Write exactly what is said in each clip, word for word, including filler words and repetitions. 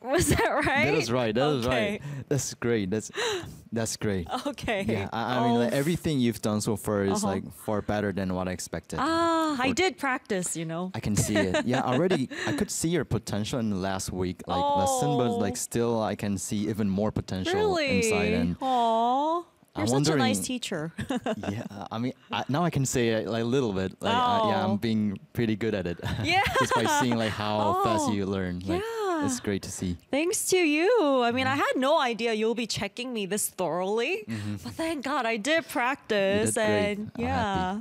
Was that right? That is right. That is Okay. right. That's great. That's that's great. Okay. Yeah, I, I mean, like, Oh, everything you've done so far is Uh-huh. like far better than what I expected. Ah, I Or- did practice, you know. I can see it. Yeah, already I could see your potential in the last week like lesson, but like Oh. still I can see even more potential Really? inside. And Aw. I'm You're such a nice wondering- teacher. yeah, I mean I, now I can say it like a little bit. Like I, yeah, Oh. I'm being pretty good at it. Yeah. Just by seeing like how fast Oh, you learn. Like, yeah. it's great to see. Thanks to you. I mean, I had no idea you'll be checking me this thoroughly, but thank God I did practice. great. And I'm yeah.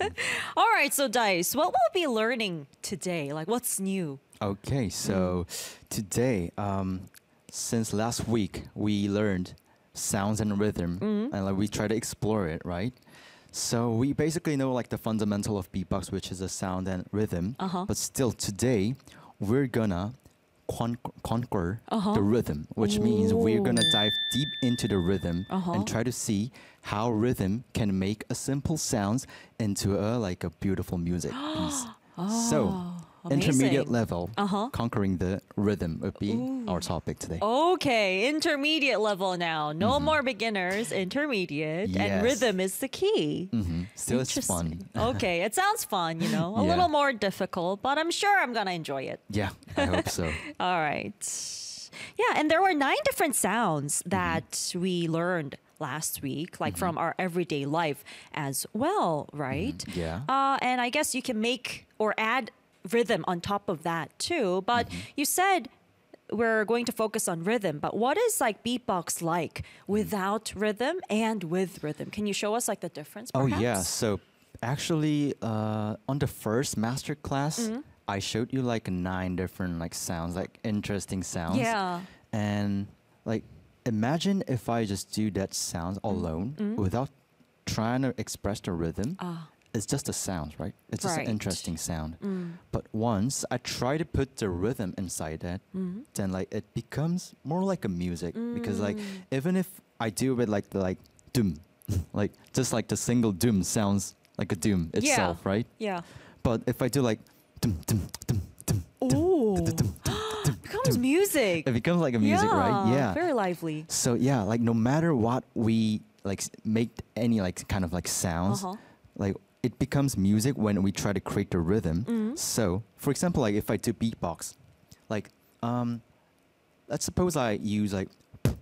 All right, so Dice, what will we be learning today? Like, what's new? Okay, so today, um, since last week, we learned sounds and rhythm, and like we try to explore it, right? So we basically know like the fundamental of beatbox, which is a sound and rhythm. Uh-huh. But still, today we're gonna con- conquer Uh-huh. the rhythm, which means we're gonna Ooh. dive deep into the rhythm Uh-huh. and try to see how rhythm can make a simple sounds into a like a beautiful music piece. So, Oh, intermediate amazing. level, Uh-huh. conquering the rhythm would be our topic today. Okay, intermediate level now. No more beginners, intermediate, and Yes. rhythm is the key. hmm Still, it's Interesting. fun. Okay, it sounds fun, you know, a Yeah. little more difficult, but I'm sure I'm gonna enjoy it. Yeah, I hope so. All right. Yeah, and there were nine different sounds Mm-hmm. that we learned last week, like from our everyday life as well, right? Mm-hmm. Yeah. Uh, and I guess you can make or add rhythm on top of that too. But Mm-hmm. you said we're going to focus on rhythm, but what is like beatbox like without rhythm and with rhythm? Can you show us like the difference? Oh Perhaps? yeah. So actually, uh, on the first master class, Mm-hmm. I showed you like nine different like sounds, like interesting sounds. Yeah. And like, imagine if I just do that sound alone without trying to express the rhythm. Mm-hmm. Ah. It's just a sound, right? It's just Right. an interesting sound. Mm. But once I try to put the rhythm inside that, Mm-hmm. then like it becomes more like a music because like Mm. even if I do it like the like doom, like just like the single doom sounds like a doom itself, right? Yeah. But if I do like doom doom doom doom, Ooh. doom, doom, doom, Becomes music. it becomes like a music, right? Yeah. Very lively. So yeah, like no matter what we like s- make any like kind of like sounds, Uh-huh. like it becomes music when we try to create the rhythm. Mm-hmm. So for example, like if I do beatbox, like um, let's suppose I use like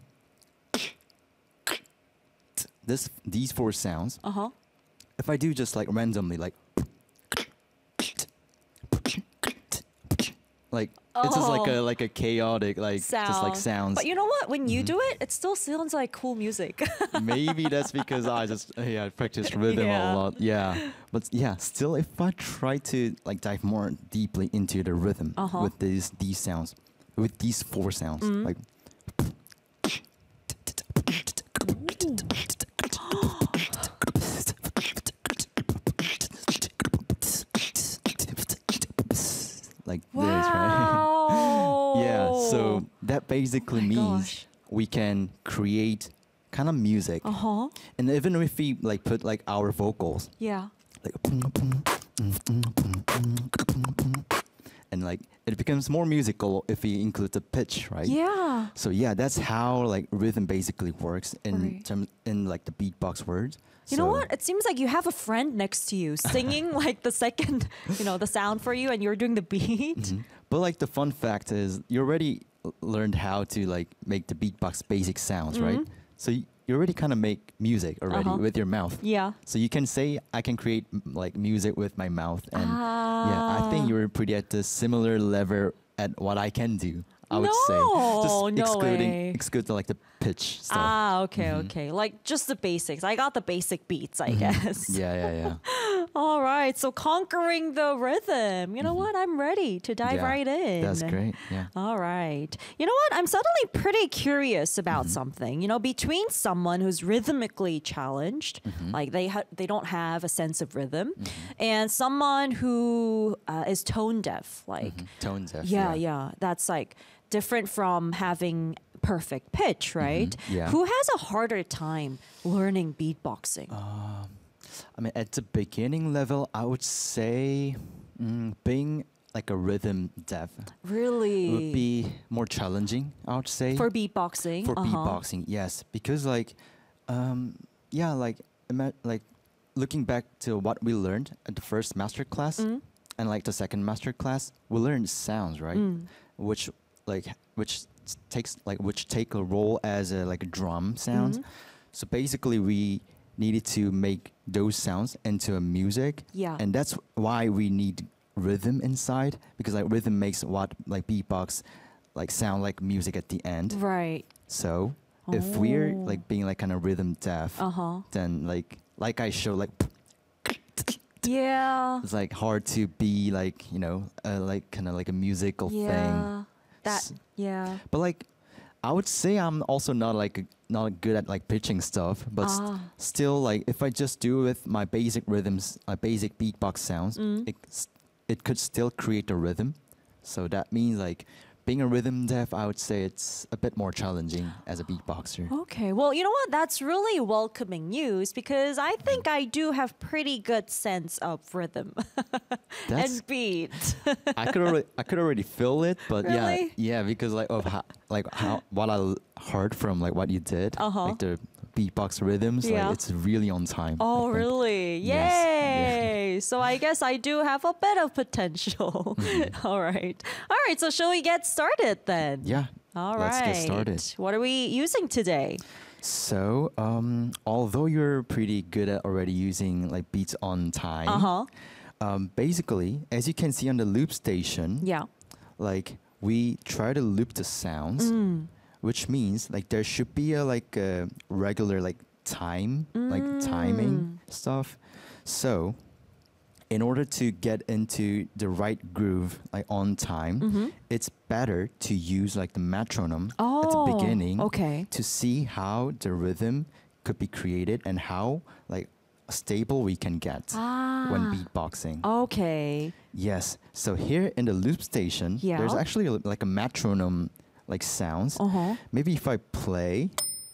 this these four sounds. Uh huh. If I do just like randomly like like it's just like a Oh. like a chaotic like Sound. just like sounds. But you know what? When you do it, it still sounds like cool music. Maybe that's because I just yeah I practice rhythm Yeah. a lot. Yeah, but yeah, still if I try to like dive more deeply into the rhythm Uh-huh. with these these sounds, with these four sounds, Mm. like like this, right? Wow. Yeah, so that basically Oh my means gosh. we can create kind of music, Uh huh. and even if we like put like our vocals, Yeah. like and like it becomes more musical if we include the pitch, right? Yeah. So yeah, that's how like rhythm basically works in Right. terms in like the beatbox words. You know So- what? It seems like you have a friend next to you singing like the second, you know, the sound for you, and you're doing the beat. Mhm. But like the fun fact is, you already l- learned how to like make the beatbox basic sounds, right? Mhm. So y- you already kind of make music already Uh-huh. with your mouth. Yeah. So you can say I can create m- like music with my mouth, and yeah, I Ah. think you're pretty at the similar level at what I can do. I would say, No, just no excluding way. exclude the, like the pitch stuff. Ah, okay, okay. Like just the basics. I got the basic beats, I guess. Yeah, yeah, yeah. All right. So conquering the rhythm. You know what? I'm ready to dive Yeah, right in. That's great. Yeah. All right. You know what? I'm suddenly pretty curious about Mm-hmm. something. You know, between someone who's rhythmically challenged, Mm-hmm. like they ha- they don't have a sense of rhythm, and someone who uh, is tone deaf, like Tone deaf. yeah, yeah, that's like different from having perfect pitch, right? Mm-hmm. yeah. Who has a harder time learning beatboxing? I mean, at the beginning level, I would say mm, being like a rhythm deaf Really? would be more challenging, I would say. For beatboxing. For uh-huh. beatboxing, yes, because like, um, yeah, like, ima- like, looking back to what we learned at the first master class Mm. and like the second master class, we learned sounds, right? Mm. Which like which s- takes like which take a role as a like a drum sound. Mhm. So basically, we needed to make those sounds into a music, Yeah. and that's why we need rhythm inside, because like rhythm makes what like beatbox like sound like music at the end. Right. So if we're Oh. like being like kind of rhythm deaf, Uh huh. then like like I show like Yeah. it's like hard to be like, you know, uh, like kind of like a musical thing. Yeah. That. S- Yeah. But like I would say I'm also not like not good at like pitching stuff, but st- Ah. still like if I just do with my basic rhythms, my basic beatbox sounds, Mm. it s- it could still create a rhythm. So that means like being a rhythm deaf, I would say it's a bit more challenging as a beatboxer. Okay. Well, you know what? That's really welcoming news because I think I do have pretty good sense of rhythm That's and beat. I could already I could already feel it, but Really? yeah, yeah, because like of how like how what I l- heard from like what you did, Uh-huh. like the beatbox rhythms, Yeah. like it's really on time. I Oh, think. really? Yes, Yay! So I guess I do have a bit of potential. Mm-hmm. All right. All right. So shall we get started then? Yeah. All right. Let's get started. What are we using today? So, um, although you're pretty good at already using like beats on time, Uh huh. um, basically, as you can see on the loop station, Yeah. like we try to loop the sounds, Mm. which means like there should be a like a regular like time, like Mm. timing stuff. So, in order to get into the right groove like on time, Mm-hmm. it's better to use like the metronome Oh. at the beginning Okay. to see how the rhythm could be created and how like stable we can get when Ah. beatboxing. Okay. Yes. So here in the loop station, Yeah. there's actually a- like a metronome like sounds. Uh huh. Maybe if I play,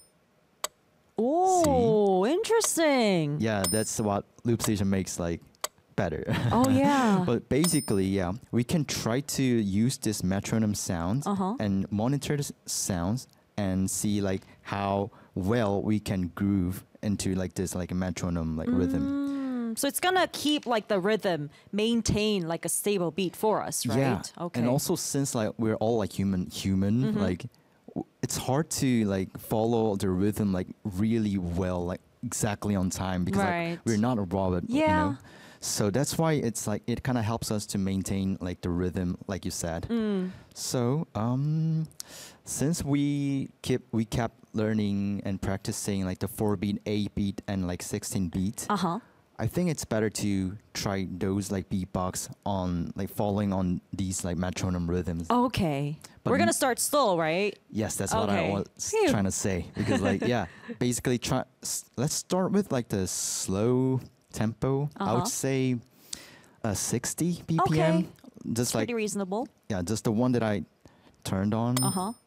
Oh, interesting. yeah, that's what loop station makes like better. Oh yeah. But basically, yeah, we can try to use this metronome sounds Uh-huh. and monitor the s- sounds and see like how well we can groove into like this like a metronome like rhythm. Mm, so it's gonna keep like the rhythm, maintain like a stable beat for us, right? Yeah. Okay. Mm-hmm. And also since like we're all like human human, like w- it's hard to like follow the rhythm like really well, like exactly on time because Right. like we're not a robot, you Yeah. know. So that's why it's like it kind of helps us to maintain like the rhythm, like you said. Mm. So um, since we keep we kept learning and practicing like the four beat, eight beat, and like sixteen beat, Uh huh. I think it's better to try those like beatbox on like following on these like metronome rhythms. Okay. But We're n- gonna start slow, right? Yes, that's what I Okay. was Phew. trying to say because like yeah, basically try. S- let's start with like the slow tempo. I Uh-huh. would say uh, sixty B P M. Okay. Just like Pretty reasonable. yeah, just the one that I turned on. Uh huh.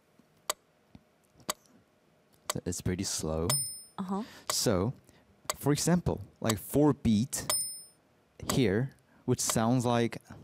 It's pretty slow. Uh huh. So, for example, like four beat here, which sounds like